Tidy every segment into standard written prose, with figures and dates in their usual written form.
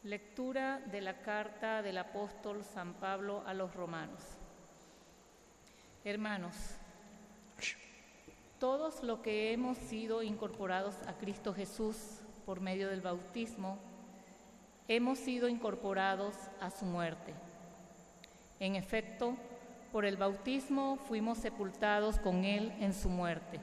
Lectura de la carta del apóstol San Pablo a los romanos. Hermanos, todos los que hemos sido incorporados a Cristo Jesús por medio del bautismo, hemos sido incorporados a su muerte. En efecto, por el bautismo fuimos sepultados con Él en su muerte,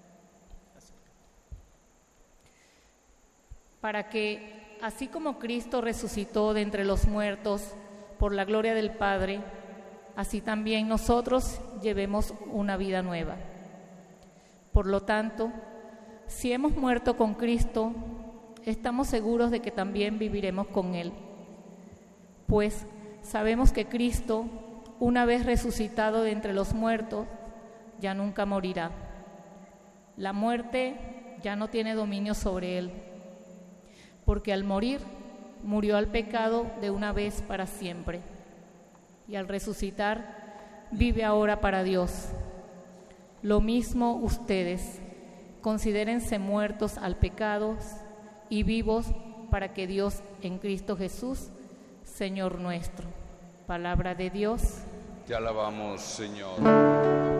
para que, así como Cristo resucitó de entre los muertos por la gloria del Padre, así también nosotros llevemos una vida nueva. Por lo tanto, si hemos muerto con Cristo, estamos seguros de que también viviremos con Él. Pues sabemos que Cristo, una vez resucitado de entre los muertos, ya nunca morirá. La muerte ya no tiene dominio sobre Él, porque al morir, murió al pecado de una vez para siempre, y al resucitar, vive ahora para Dios. Lo mismo ustedes, considérense muertos al pecado y vivos para que Dios en Cristo Jesús, Señor nuestro. Palabra de Dios. Te alabamos, Señor.